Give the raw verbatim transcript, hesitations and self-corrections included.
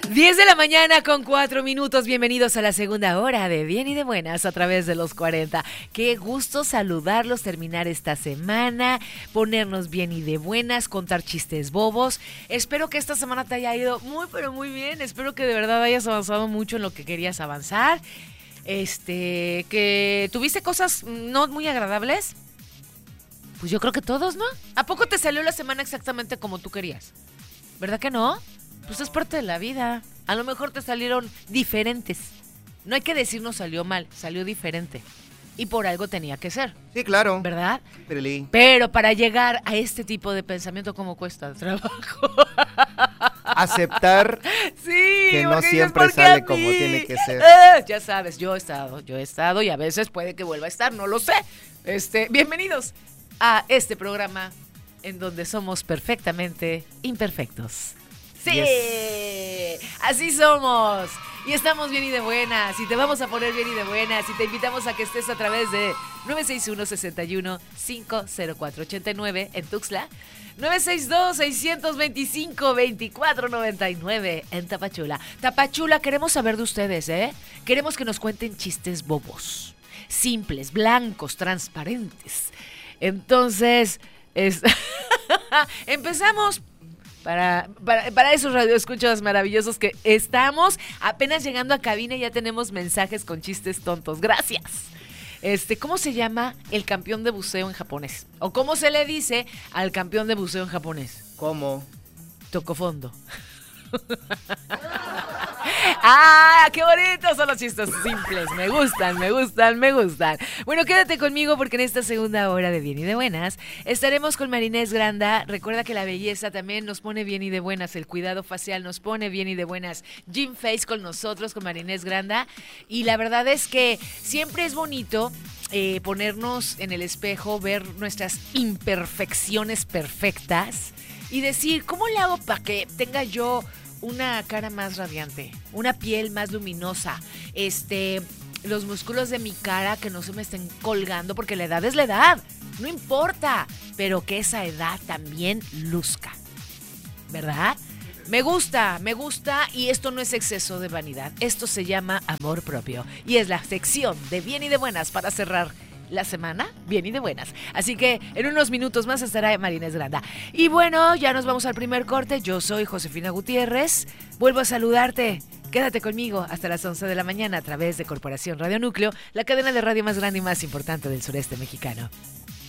diez de la mañana con cuatro minutos. Bienvenidos a la segunda hora de Bien y de Buenas a través de los cuarenta. Qué gusto saludarlos, terminar esta semana, ponernos bien y de buenas, contar chistes bobos. Espero que esta semana te haya ido muy, pero muy bien. Espero que de verdad hayas avanzado mucho en lo que querías avanzar. Este, que tuviste cosas no muy agradables. Pues yo creo que todos, ¿no? ¿A poco te salió la semana exactamente como tú querías? ¿Verdad que no? Pues es parte de la vida. A lo mejor te salieron diferentes. No hay que decir no salió mal, salió diferente. Y por algo tenía que ser. Sí, claro. ¿Verdad? Pero, Pero para llegar a este tipo de pensamiento, ¿cómo cuesta el trabajo? Aceptar sí, que no dices, siempre ¿por qué sale a como mí? tiene que ser. Eh, ya sabes, yo he estado, yo he estado y a veces puede que vuelva a estar, no lo sé. Este, bienvenidos a este programa en donde somos perfectamente imperfectos. ¡Sí! Yes. Así somos. Y estamos bien y de buenas. Y te vamos a poner bien y de buenas. Y te invitamos a que estés a través de nueve seis uno, seis uno, cinco cero cuatro ocho nueve en Tuxtla. nueve seis dos, seis dos cinco, dos cuatro nueve nueve en Tapachula. Tapachula, queremos saber de ustedes, ¿eh? Queremos que nos cuenten chistes bobos. Simples, blancos, transparentes. Entonces, es... empezamos... Para, para, para esos radioescuchas maravillosos que estamos apenas llegando a cabina y ya tenemos mensajes con chistes tontos. Gracias. Este, ¿cómo se llama el campeón de buceo en japonés? ¿O cómo se le dice al campeón de buceo en japonés? ¿Cómo? Tocó fondo. ¡Ah, qué bonitos son los chistes simples! Me gustan, me gustan, me gustan. Bueno, quédate conmigo porque en esta segunda hora de Bien y de Buenas estaremos con Marinés Granda. Recuerda que la belleza también nos pone bien y de buenas. El cuidado facial nos pone bien y de buenas. Gym Face con nosotros, con Marinés Granda. Y la verdad es que siempre es bonito eh, ponernos en el espejo, ver nuestras imperfecciones perfectas y decir, ¿cómo le hago para que tenga yo una cara más radiante, una piel más luminosa, este, los músculos de mi cara que no se me estén colgando, porque la edad es la edad, no importa, pero que esa edad también luzca, ¿verdad? Me gusta, me gusta, y esto no es exceso de vanidad, esto se llama amor propio, y es la sección de Bien y de Buenas para cerrar la semana, bien y de buenas. Así que en unos minutos más estará Marinés Granda. Y bueno, ya nos vamos al primer corte. Yo soy Josefina Gutiérrez. Vuelvo a saludarte. Quédate conmigo hasta las once de la mañana a través de Corporación Radio Núcleo, la cadena de radio más grande y más importante del sureste mexicano.